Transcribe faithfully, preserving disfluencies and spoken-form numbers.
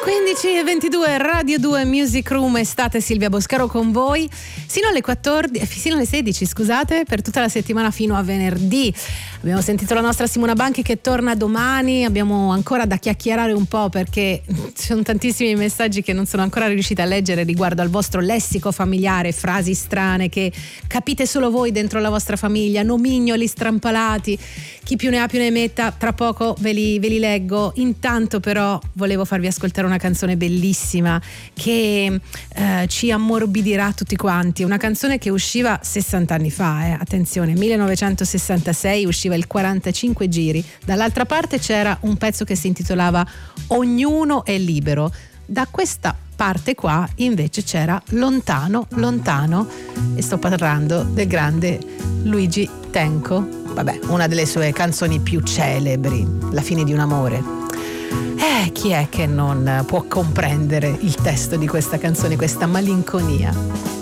quindici e ventidue, Radio due Music Room, estate, Silvia Boscaro con voi sino alle quattordici, sino alle sedici, scusate, per tutta la settimana fino a venerdì. Abbiamo sentito la nostra Simona Banchi che torna domani, abbiamo ancora da chiacchierare un po' perché ci sono tantissimi messaggi che non sono ancora riuscita a leggere riguardo al vostro lessico familiare, frasi strane che capite solo voi dentro la vostra famiglia, nomignoli strampalati, chi più ne ha più ne metta, tra poco ve li, ve li leggo. Intanto però volevo farvi ascoltare una canzone bellissima che eh, ci ammorbidirà tutti quanti, una canzone che usciva sessanta anni fa, eh. Attenzione, millenovecentosessantasei, usciva il quarantacinque giri, dall'altra parte c'era un pezzo che si intitolava Ognuno è libero, da questa parte qua invece c'era Lontano, lontano, e sto parlando del grande Luigi Tenco, vabbè, una delle sue canzoni più celebri, La fine di un amore. Eh, chi è che non può comprendere il testo di questa canzone, questa malinconia?